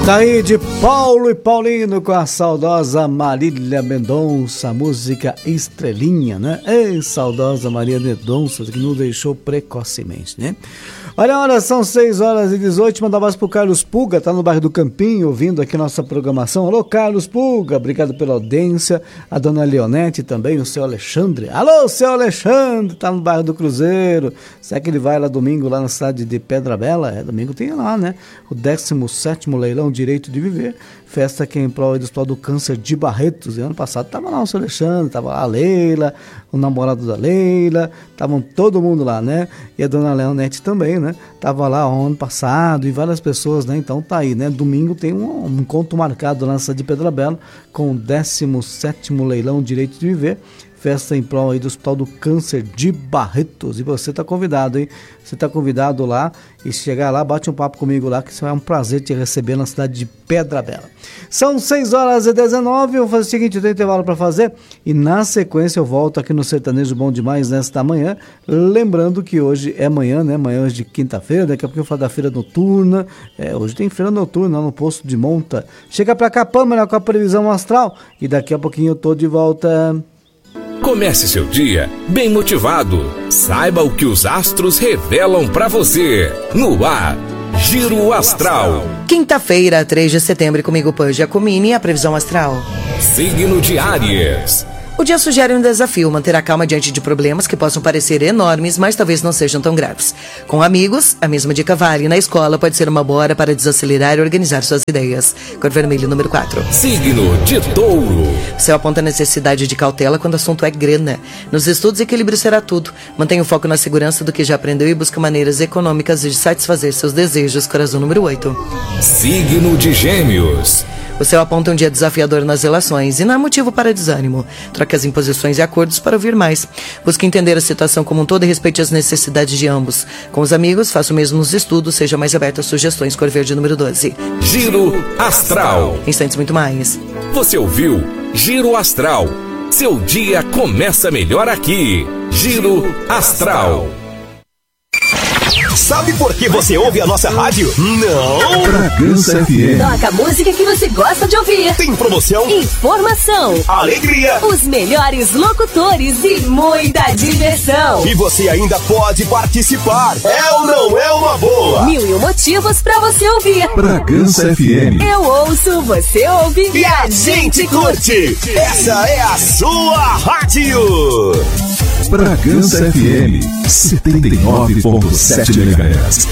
Tá aí de Paulo e Paulino com a saudosa Marília Mendonça, música Estrelinha, né? Ei, saudosa Maria Mendonça, que nos deixou precocemente, né? Olha, são 6h18, mandar mais pro Carlos Puga, tá no bairro do Campinho, ouvindo aqui nossa programação. Alô, Carlos Puga, obrigado pela audiência. A dona Leonete também, o seu Alexandre. Alô, seu Alexandre, tá no bairro do Cruzeiro. Será que ele vai lá domingo, lá na cidade de Pedra Bela? É, domingo tem lá, né? O 17º leilão Direito de Viver. Festa aqui em prol do Hospital do Câncer de Barretos. E ano passado tava lá o seu Alexandre, tava lá a Leila, o namorado da Leila, estavam todo mundo lá, né? E a dona Leonete também, né? Tava lá ano passado e várias pessoas, né? Então tá aí, né? Domingo tem um encontro marcado lá na cidade de Pedra Bela com o 17º leilão Direito de Viver. Festa em prol aí do Hospital do Câncer de Barretos. E você tá convidado, hein? Você tá convidado lá e chegar lá, bate um papo comigo lá, que será um prazer te receber na cidade de Pedra Bela. São 6h19, eu vou fazer o seguinte, eu tenho intervalo para fazer e na sequência eu volto aqui no Sertanejo Bom Demais nesta manhã, lembrando que hoje é manhã, né? Manhã hoje de quinta-feira, daqui a pouco eu falo da feira noturna, hoje tem feira noturna lá no posto de Monta. Chega pra cá, Pâmela, com a previsão astral e daqui a pouquinho eu tô de volta. Comece seu dia bem motivado. Saiba o que os astros revelam pra você. No ar, Giro Astral. Quinta-feira, 3 de setembro, comigo, Panja Comini, a previsão astral. Signo de Áries. O dia sugere um desafio, manter a calma diante de problemas que possam parecer enormes, mas talvez não sejam tão graves. Com amigos, a mesma dica vale. Na escola pode ser uma boa hora para desacelerar e organizar suas ideias. Cor vermelho, número 4. Signo de Touro. O céu aponta a necessidade de cautela quando o assunto é grana. Nos estudos, equilíbrio será tudo. Mantenha o foco na segurança do que já aprendeu e busca maneiras econômicas de satisfazer seus desejos. Coração, número 8. Signo de Gêmeos. O céu aponta um dia desafiador nas relações e não há motivo para desânimo. Troque as imposições e acordos para ouvir mais. Busque entender a situação como um todo e respeite as necessidades de ambos. Com os amigos, faça o mesmo nos estudos, seja mais aberto às sugestões. Cor verde, número 12. Giro Astral. Instantes muito mais. Você ouviu Giro Astral. Seu dia começa melhor aqui. Giro Astral. Sabe por que você ouve a nossa rádio? Não! Bragança FM. Toca a música que você gosta de ouvir. Tem promoção, informação, alegria, os melhores locutores e muita diversão. E você ainda pode participar. É ou não é uma boa? 1001 motivos pra você ouvir. Bragança FM. Eu ouço, você ouve e a gente curte. Essa é a sua rádio. Bragança FM 79.7 MHz.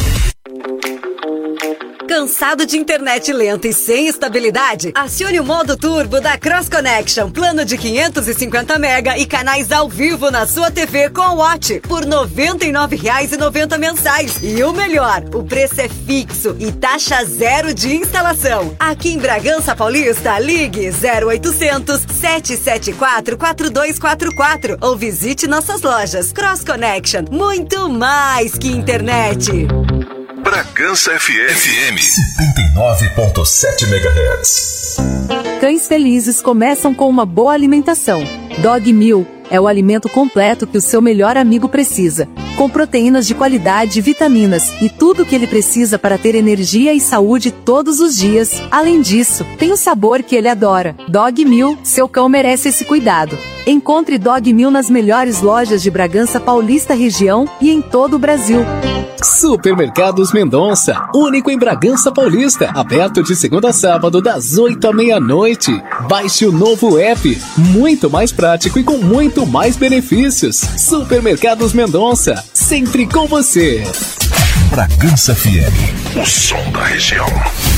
Cansado de internet lenta e sem estabilidade? Acione o modo turbo da Cross Connection. Plano de 550 mega e canais ao vivo na sua TV com o Watch por R$ 99,90 mensais. E o melhor, o preço é fixo e taxa zero de instalação. Aqui em Bragança Paulista, ligue 0800 774 4244 ou visite nossas lojas. Cross Connection, muito mais que internet. Bragança FM 79.7 MHz. Cães felizes começam com uma boa alimentação. Dog Meal é o alimento completo que o seu melhor amigo precisa, com proteínas de qualidade, vitaminas e tudo o que ele precisa para ter energia e saúde todos os dias. Além disso, tem o sabor que ele adora. Dog Meal, seu cão merece esse cuidado. Encontre Dog Meal nas melhores lojas de Bragança Paulista região e em todo o Brasil. Supermercados Mendonça, único em Bragança Paulista, aberto de segunda a sábado das 8 à meia-noite. Baixe o novo app, muito mais prático e com muito mais benefícios. Supermercados Mendonça, sempre com você. Bragança FM, o som da região.